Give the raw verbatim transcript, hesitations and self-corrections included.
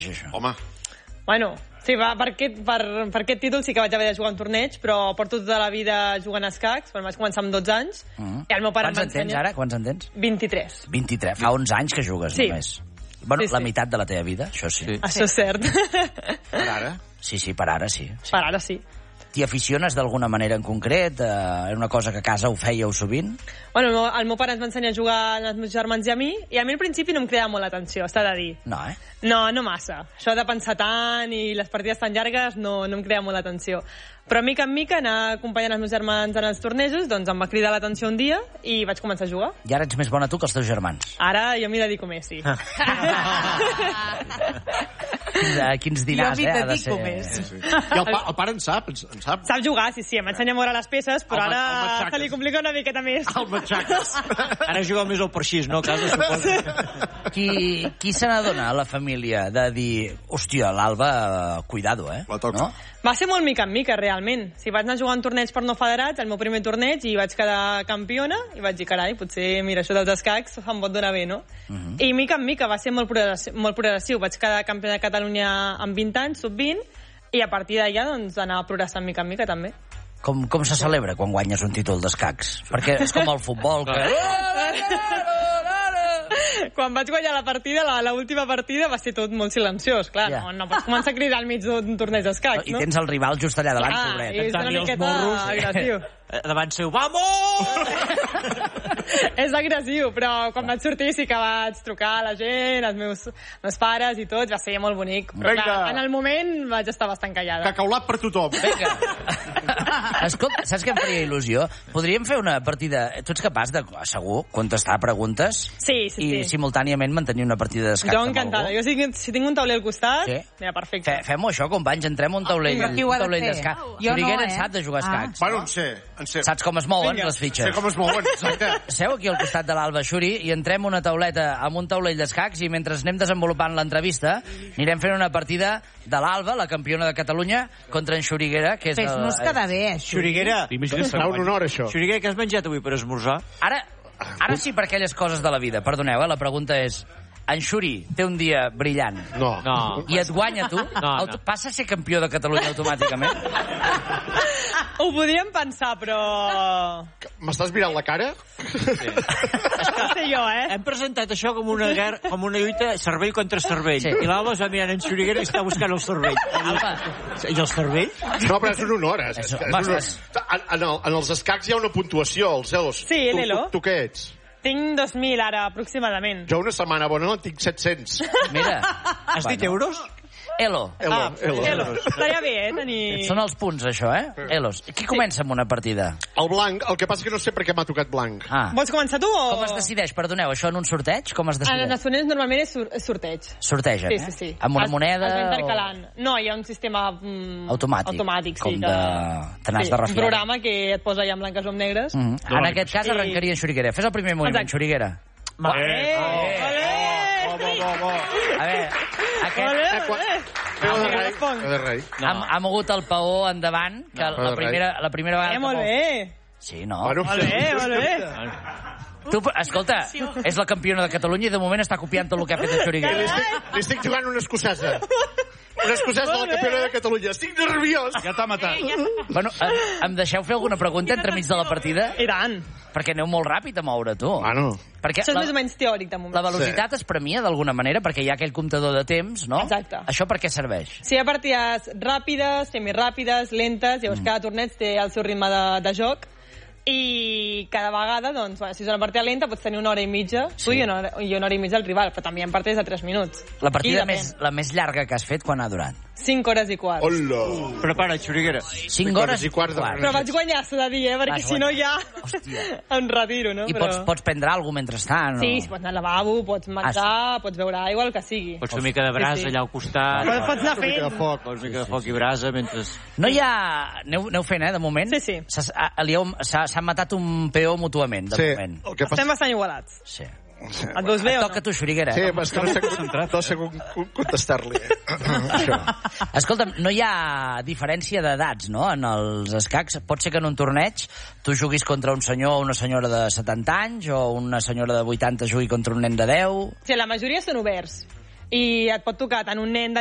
això? Home. Bueno, sí, va, per, aquest, per, per aquest títol sí que vaig haver de jugar un torneig, però porto tota la vida jugant a escacs, quan vaig començar amb dotze anys, Mm. i el meu pare em Quants va en tens ensenyar... ara? Quants en tens? vint-i-tres. vint-i-tres. Fa onze anys que jugues, Sí. només. Bueno, Sí, la sí. meitat de la teva vida, això sí. Sí. Això és cert. Per ara? Sí, sí, per ara sí. sí. Per ara sí. T'hi aficiones d'alguna manera en concret? Eh, era una cosa que a casa ho fèieu sovint? Bueno, el meu, el meu pare ens va ensenyar a jugar als meus germans i a mi, i a mi al principi no em cridava molt l'atenció, està de dir. No, eh? No, no massa. Això de pensar tant i les partides tan llargues no, no em crea molt l'atenció. Però mica en mica, anar acompanyant els meus germans en els tornejos, doncs em va cridar l'atenció un dia i vaig començar a jugar. I ara ets més bona tu que els teus germans. Ara jo m'hi dedico més, sí. Quins, eh, quins dinars, Jo m'hi eh? Ha de dedico ser... més. Sí. I el, pa, el pare en sap, en, en sap. Sap jugar, sí, sí, em ensenya a moure les peces, però El ma- el ara matxaques. se li complica una miqueta més. El matxaques. Ara juga més al parxís, no? A casa, suposo. Qui, qui se n'adona a la família de dir, hòstia, l'Alba, eh, cuidado, eh? La toca. No? Va ser molt mica en mica, realment. Si vaig anar a jugar un torneig per no federats, el meu primer torneig, i vaig quedar campiona, i vaig dir, carai, potser, mira, això dels escacs em pot donar bé, no? Uh -huh. I mica en mica va ser molt progressiu, molt progressiu. Vaig quedar campiona de Catalunya amb vint anys, sub vint, i a partir d'allà, doncs, anar progressant mica en mica, també. Com, com se celebra quan guanyes un títol d'escacs? Perquè és com el futbol, que... Quan vaig guanyar la partida, la, la última partida, va ser tot molt silenciós, clar. Ja. No, no pots començar a cridar al mig d'un torneig d'escacs, I no? tens el rival just allà davant, Ah, pobret. i és una Cantant-li els miqueta morros. agressiu. Davant seu, vamos! És agressiu, però quan vaig sortir sí que vaig trucar a la gent, als meus, meus pares i tot, va ser molt bonic. Però Vinga. clar, en el moment vaig estar bastant callada. Cacaulat per tothom. Vinga. Escolta, saps què em faria il·lusió? Podríem fer una partida... Tu ets capaç de, segur, contestar preguntes Sí, sí, i sí. simultàniament mantenir una partida d'escacs Jo amb encantada. algú? Jo si, si tinc un tauler al costat, Sí. mira, perfecte. Fe, Fem-ho això, companys, entrem a un taulell, Però qui ho un ha de taulell fer? d'escacs. Jo no, Xuriguera en eh? sap de jugar a Ah. escacs. Bueno, no? en sé, en sé. Saps com es mouen Vinga. les fitxes? Sé com es mouen, exacte. Seu aquí al costat de l'Alba Xuri i entrem una tauleta amb un taulell d'escacs i mentre anem desenvolupant l'entrevista anirem fent una partida de l'Alba, la campiona de Catalunya, contra en Xuriguera, que és... el- Fes-nos quedar bé, això. Xuriguera, Serà un honor, això. Xuriguera, què has menjat avui per esmorzar? Ara, ara sí per aquelles coses de la vida. Perdoneu, eh? La pregunta és... En Xuri té un dia brillant No. No. i et guanya tu? No, Auto- no. Passa a ser campió de Catalunya automàticament? Ho podríem pensar, però... M'estàs mirant la cara? No sé jo, eh? Hem presentat això com una guerra, com una lluita cervell contra cervell. Sí. I l'Alba es va mirant en Xuriguera i està buscant el cervell. Alba, I el cervell? No, però és un honor. És, És- és, és home, un honor. és- En, en, el, en els escacs hi ha una puntuació, els Elos. Sí, tu, l'Elo. Tu, tu què ets? Tinc dos mil ara, aproximadament. Jo una setmana bona en tinc set-cents. mira. Has dit euros? Elo. Elo, Ah, Elo. Elo. Estaria bé, eh, tenir... Són els punts, això, eh? Elos. Qui comença amb una partida? El blanc, el que passa que no sé per què m'ha tocat blanc. Ah. Vols començar tu o...? Com es decideix? Perdoneu, això en un sorteig? Com es En decideix? els torneigs normalment és, sur és sorteig. Sortegen, Sí, eh? sí, sí. Amb una Es- moneda Es va o... intercalant. No, hi ha un sistema... Mm, Automàtic. Automàtic, sí. Com que... de- te n'has de refiar. Un programa que et posa ja en blanques o en negres. Mm. En aquest cas I- arrencaria en Xuriguera. Fes el primer moviment, Exacte. Xuriguera. Eh, olé! Bo, bo, bo, bo. A veure, aquest... Olé, Eh, quan- olé! Peu de Ah, rei. responc. Peu de rei. No. Ha, ha mogut el paó endavant, que No. la, primera, la primera vegada... Eh, que molt mou- bé. Sí, no? Bueno, Molt bé, molt bé. Tu, escolta, és la campiona de Catalunya i de moment està copiant tot el que ha fet en li, Xuriguera. estic, li estic jugant una escocesa. Una escocesa de la campiona de Catalunya. Estic nerviós. Ja t'ha matat. Bueno, em, em deixeu fer alguna pregunta entremig de la partida? I tant. Perquè aneu molt ràpid a moure, tu. Bueno. Perquè Això és la, més o menys teòric, de moment. la velocitat es premia d'alguna manera perquè hi ha aquell comptador de temps, no? Exacte. Això per què serveix? Si hi ha partides ràpides, semiràpides, lentes, llavors mm. cada torneig té el seu ritme de, de joc, i cada vegada, doncs, bueno, si és una partida lenta pots tenir una hora i mitja, sí. tu i una, hora, i una hora i mitja al rival, però també hi ha partides de tres minuts. La partida I més, la més llarga que has fet, quan ha durat? cinc hores i quart. Hola. Prepara, Xuriguera. cinc hores i quart de Però vaig guanyar, s'ha de dir, eh? Perquè Vas si no ja Hòstia. em retiro, no? I Però... pots, pots prendre alguna cosa mentrestant? Sí, o... pots anar al lavabo, pots menjar, pots beure aigua, el que sigui. Pots fer una mica de brasa Sí, sí. allà al costat. Pots, pots anar Una mica de fent. foc. Pots una mica de foc i brasa mentre... No hi ha... Aneu, aneu fent, eh, de moment? Sí, sí. S'ha- a- li heu- S'ha s'ha matat un peó mútuament, de Sí, moment. el que passa... Estem bastant igualats. Sí. Et veus bé o no? Toca a tu, Xuriguera. Sí, és que no sé, no sé com com contestar-li. Això. Escolta'm, no hi ha diferència d'edats, no?, en els escacs. Pot ser que en un torneig tu juguis contra un senyor o una senyora de setanta anys o una senyora de vuitanta jugui contra un nen de deu. Sí, la majoria són oberts. i et pot tocar tant un nen de